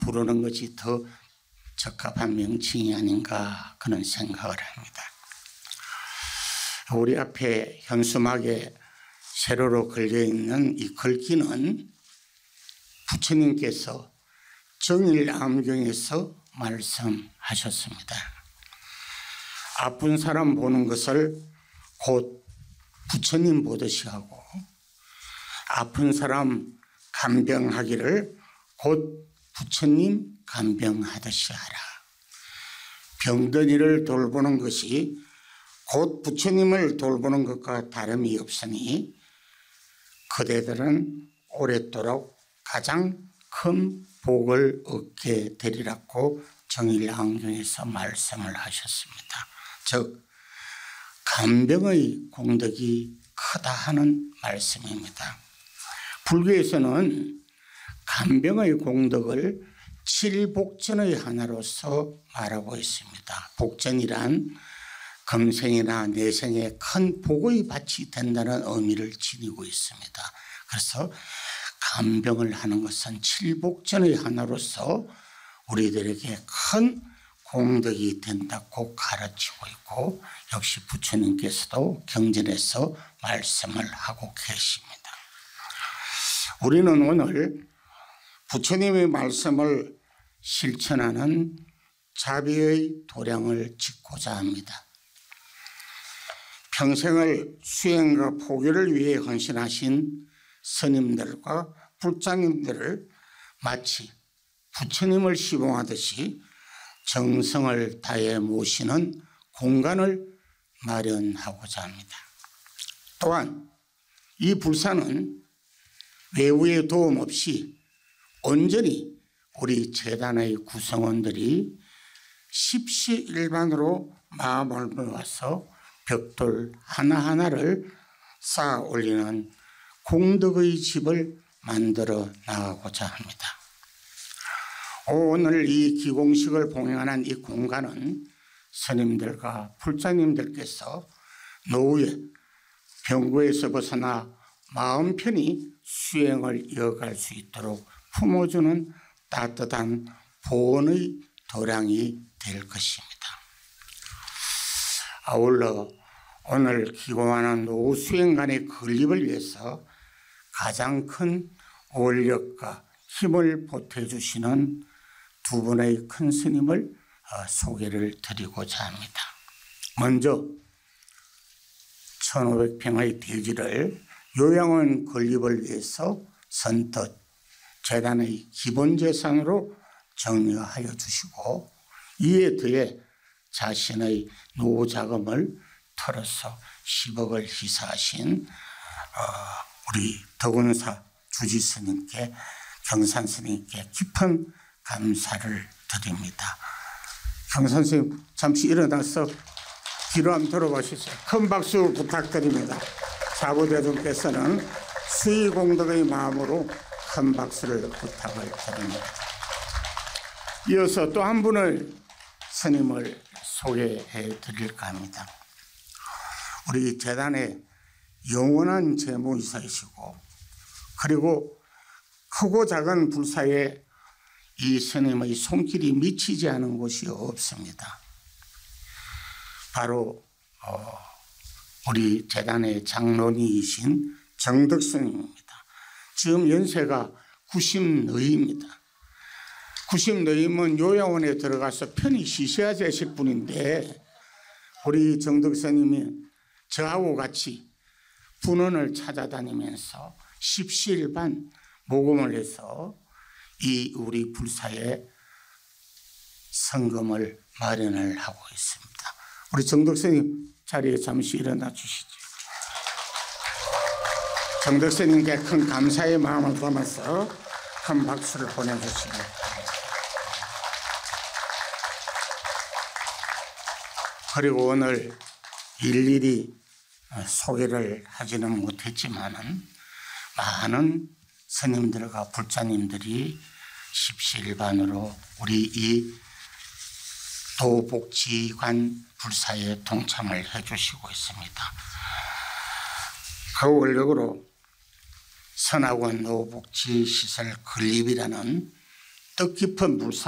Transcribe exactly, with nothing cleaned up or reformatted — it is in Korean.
부르는 것이 더 적합한 명칭이 아닌가 그런 생각을 합니다. 우리 앞에 현수막에 세로로 걸려있는 이 글귀는 부처님께서 정일암경에서 말씀하셨습니다. 아픈 사람 보는 것을 곧 부처님 보듯이 하고 아픈 사람 간병하기를 곧 부처님 간병하듯이 하라. 병든 이를 돌보는 것이 곧 부처님을 돌보는 것과 다름이 없으니 그대들은 오랫도록 가장 큰 복을 얻게 되리라고 정일암경에서 말씀을 하셨습니다. 즉 간병의 공덕이 크다 하는 말씀입니다. 불교에서는 간병의 공덕을 칠복전의 하나로서 말하고 있습니다. 복전이란 금생이나 내생에 큰 복의 밭이 된다는 의미를 지니고 있습니다. 그래서 간병을 하는 것은 칠복전의 하나로서 우리들에게 큰 공덕이 된다고 가르치고 있고 역시 부처님께서도 경전에서 말씀을 하고 계십니다. 우리는 오늘 부처님의 말씀을 실천하는 자비의 도량을 짓고자 합니다. 평생을 수행과 포교를 위해 헌신하신 스님들과 불장님들을 마치 부처님을 시봉하듯이 정성을 다해 모시는 공간을 마련하고자 합니다. 또한 이 불사는 외부의 도움 없이 온전히 우리 재단의 구성원들이 십시일반으로 마음을 모아서 벽돌 하나하나를 쌓아 올리는 공덕의 집을 만들어 나가고자 합니다. 오늘 이 기공식을 봉행하는 이 공간은 스님들과 불자님들께서 노후에 병고에서 벗어나 마음 편히 수행을 이어갈 수 있도록 품어주는 따뜻한 보온의 도량이 될 것입니다. 아울러 오늘 기공하는 노후 수행간의 건립을 위해서 가장 큰 원력과 힘을 보태주시는 두 분의 큰 스님을 소개를 드리고자 합니다. 먼저 천오백 평의 대지를 요양원 건립을 위해서 선뜻 재단의 기본 재산으로 정리하여 주시고 이에 더해 자신의 노후 자금을 털어서 십억을 희사하신 우리 덕운사 주지스님께 경산스님께 깊은 감사를 드립니다. 경산스님 잠시 일어나서 뒤로 한번 돌아보시죠. 큰 박수 부탁드립니다. 사부대중께서는 수의공덕의 마음으로 큰 박수를 부탁을 드립니다. 이어서 또 한 분을 스님을 소개해 드릴까 합니다. 우리 재단의 영원한 재무이사이시고 그리고 크고 작은 불사에 이 스님의 손길이 미치지 않은 곳이 없습니다. 바로 어, 우리 재단의 장로님이신 정덕 스님입니다. 지금 연세가 구십사입니다. 구십사이면 요양원에 들어가서 편히 쉬셔야 되실 분인데 우리 정덕 스님이 저하고 같이 분원을 찾아다니면서 십시일반 모금을 해서 이 우리 불사에 성금을 마련을 하고 있습니다. 우리 정덕 스님 자리에 잠시 일어나 주시죠. 정덕 스님께 큰 감사의 마음을 담아서 큰 박수를 보내주시기 그리고 오늘 일일이 소개를 하지는 못했지만은 많은 스님들과 불자님들이 십시일반으로 우리 이 도복지관 불사에 동참을 해주시고 있습니다. 그 원력으로 선학원 노복지시설 건립이라는 뜻깊은 불사